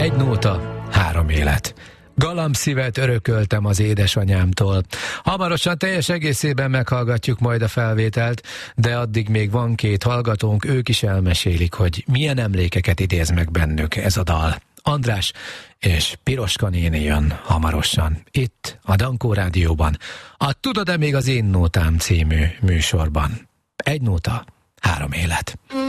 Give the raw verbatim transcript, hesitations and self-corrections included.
Egy nóta, három élet. Galambszívet örököltem az édesanyámtól. Hamarosan teljes egészében meghallgatjuk majd a felvételt, de addig még van két hallgatónk, ők is elmesélik, hogy milyen emlékeket idéz meg bennük ez a dal. András és Piroska néni jön hamarosan, itt a Dankó Rádióban, a Tudod-e még az én nótám című műsorban. Egy nóta, három élet.